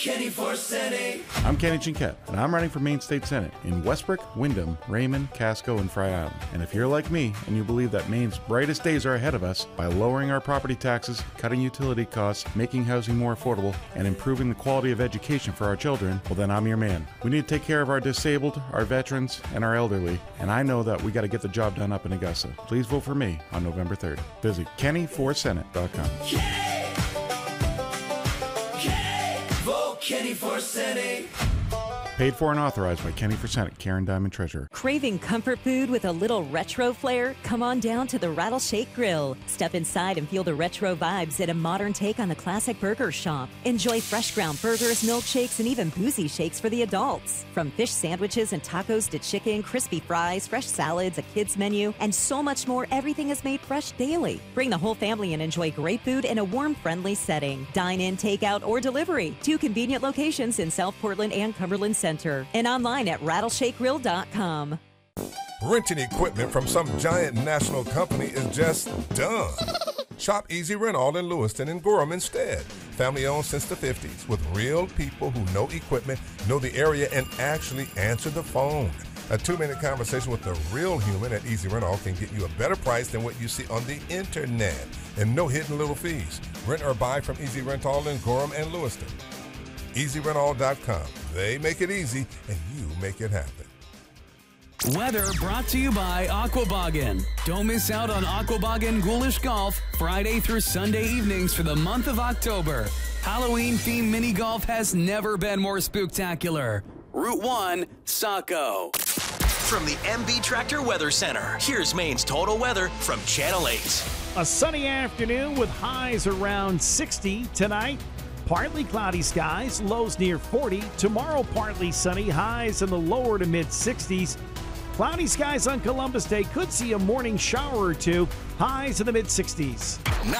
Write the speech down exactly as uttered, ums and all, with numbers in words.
Kenny Forseni. I'm Kenny Chinquette, and I'm running for Maine State Senate in Westbrook, Windham, Raymond, Casco, and Fry Island. And if you're like me and you believe that Maine's brightest days are ahead of us by lowering our property taxes, cutting utility costs, making housing more affordable, and improving the quality of education for our children, well then I'm your man. We need to take care of our disabled, our veterans, and our elderly, and I know that we got to get the job done up in Augusta. Please vote for me on November third. Visit Kenny for Senate dot com. Kenny! Kenny! Vote Kenny Forseni. Paid for and authorized by Kenny for Senate, Karen Diamond Treasurer. Craving comfort food with a little retro flair? Come on down to the Rattleshake Grill. Step inside and feel the retro vibes at a modern take on the classic burger shop. Enjoy fresh ground burgers, milkshakes, and even boozy shakes for the adults. From fish sandwiches and tacos to chicken, crispy fries, fresh salads, a kids menu, and so much more, everything is made fresh daily. Bring the whole family and enjoy great food in a warm, friendly setting. Dine in, takeout, or delivery. Two convenient locations in South Portland and Cumberland Center. And online at rattleshake grill dot com. Renting equipment from some giant national company is just dumb. Shop Easy Rent All in Lewiston and Gorham instead. Family owned since the fifties with real people who know equipment, know the area, and actually answer the phone. A two-minute conversation with a real human at Easy Rent All can get you a better price than what you see on the internet. And no hidden little fees. Rent or buy from Easy Rent All in Gorham and Lewiston. easy rent all dot com. They make it easy, and you make it happen. Weather brought to you by Aquaboggan. Don't miss out on Aquaboggan Ghoulish Golf Friday through Sunday evenings for the month of October. Halloween-themed mini golf has never been more spooktacular. Route one, Saco. From the M B Tractor Weather Center, here's Maine's total weather from Channel eight. A sunny afternoon with highs around sixty tonight. Partly cloudy skies, lows near forty. Tomorrow, partly sunny, highs in the lower to mid sixties. Cloudy skies on Columbus Day, could see a morning shower or two, highs in the mid sixties.